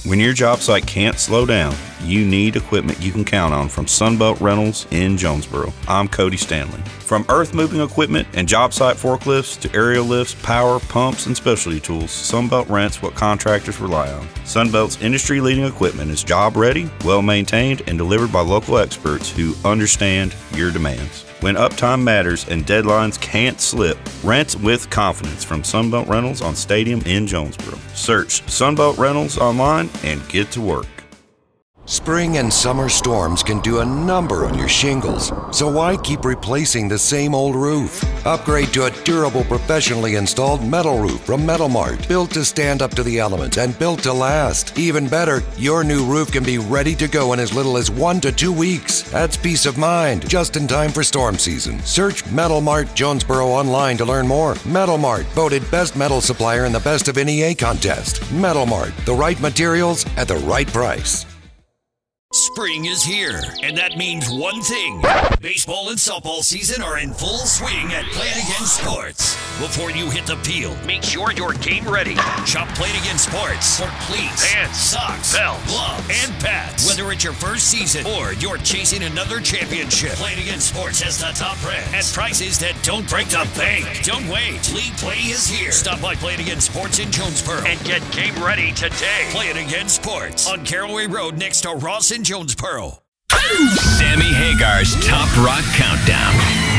When your job site can't slow down, you need equipment you can count on from Sunbelt Rentals in Jonesboro. I'm Cody Stanley. From earth moving equipment and job site forklifts to aerial lifts, power, pumps, and specialty tools, Sunbelt rents what contractors rely on. Sunbelt's industry-leading equipment is job-ready, well-maintained, and delivered by local experts who understand your demands. When uptime matters and deadlines can't slip, rent with confidence from Sunbelt Rentals on Stadium in Jonesboro. Search Sunbelt Rentals online and get to work. Spring and summer storms can do a number on your shingles, so why keep replacing the same old roof? Upgrade to a durable, professionally installed metal roof from Metal Mart, built to stand up to the elements and built to last. Even better, your new roof can be ready to go in as little as 1 to 2 weeks. That's peace of mind, just in time for storm season. Search Metal Mart Jonesboro online to learn more. Metal Mart, voted best metal supplier in the Best of NEA contest. Metal Mart, the right materials at the right price. Spring is here, and that means one thing. Baseball and softball season are in full swing at Play It Again Sports. Before you hit the field, make sure you're game ready. Shop Play It Again Sports for cleats, pants, socks, belts, gloves, and pads. Whether it's your first season or you're chasing another championship, Play It Again Sports has the top brands at prices that don't break the bank. Don't wait. League Play is here. Stop by Play It Again Sports in Jonesboro and get game ready today. Play It Again Sports on Caraway Road next to Ross and Jonesboro. Sammy Hagar's Top Rock Countdown.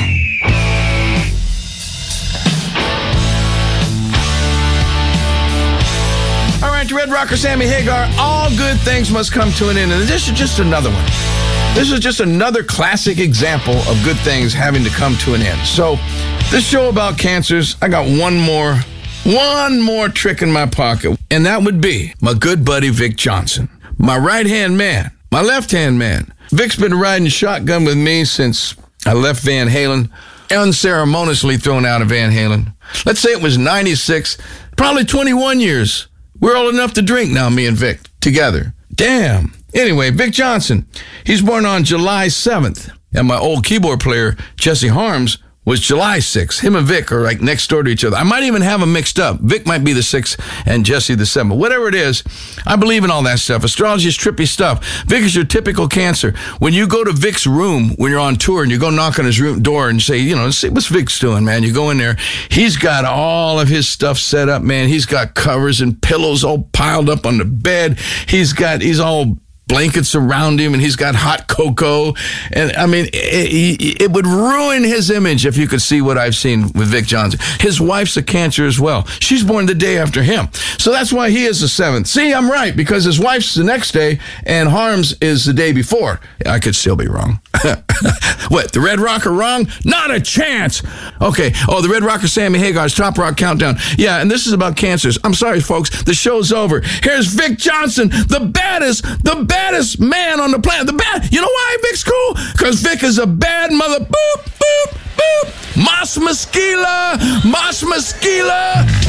All right, Red Rocker Sammy Hagar, all good things must come to an end. And this is just another one. This is just another classic example of good things having to come to an end. So this show about cancers, I got one more trick in my pocket. And that would be my good buddy Vic Johnson, my right-hand man. My left-hand man. Vic's been riding shotgun with me since I left Van Halen, unceremoniously thrown out of Van Halen. Let's say it was 96, probably 21 years. We're old enough to drink now, me and Vic, together. Damn. Anyway, Vic Johnson, he's born on July 7th. And my old keyboard player, Jesse Harms, was July 6th. Him and Vic are like next door to each other. I might even have them mixed up. Vic might be the 6th and Jesse the 7th. Whatever it is, I believe in all that stuff. Astrology is trippy stuff. Vic is your typical Cancer. When you go to Vic's room when you're on tour and you go knock on his room door and say, you know, see what's Vic's doing, man. You go in there. He's got all of his stuff set up, man. He's got covers and pillows all piled up on the bed. He's all blankets around him, and he's got hot cocoa. And I mean, it would ruin his image if you could see what I've seen with Vic Johnson. His wife's a Cancer as well. She's born the day after him. So that's why he is the 7th. See, I'm right, because his wife's the next day, and Harms is the day before. I could still be wrong. What, the Red Rocker wrong? Not a chance. Okay. Oh, the Red Rocker Sammy Hagar's Top Rock Countdown. Yeah, and this is about cancers. I'm sorry, folks. The show's over. Here's Vic Johnson, the baddest man on the planet. You know why Vic's cool? Because Vic is a bad mother. Boop, boop, boop. Mas Maskila.